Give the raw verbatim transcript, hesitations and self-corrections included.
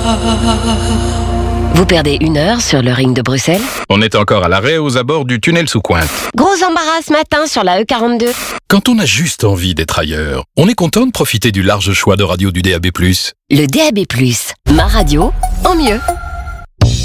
Vous perdez une heure sur le ring de Bruxelles? On est encore à l'arrêt aux abords du tunnel sous Cointe. Gros embarras ce matin sur la E quarante-deux. Quand on a juste envie d'être ailleurs, on est content de profiter du large choix de radio du D A B plus. Le D A B plus, ma radio en mieux.